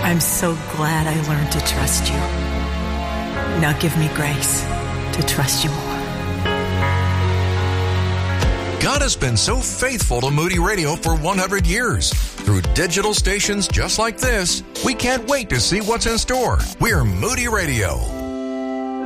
I'm so glad I learned to trust you. Now give me grace to trust you more. God has been so faithful to Moody Radio for 100 years. Through digital stations just like this, we can't wait to see what's in store. We're Moody Radio.